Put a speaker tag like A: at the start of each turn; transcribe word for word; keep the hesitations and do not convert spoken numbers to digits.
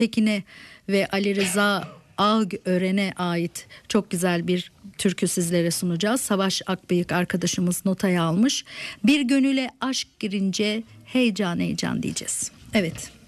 A: Tekin'e ve Ali Rıza Ağören'e ait çok güzel bir türkü sizlere sunacağız. Savaş Akbıyık arkadaşımız notaya almış. Bir gönüle aşk girince heyecan heyecan diyeceğiz. Evet.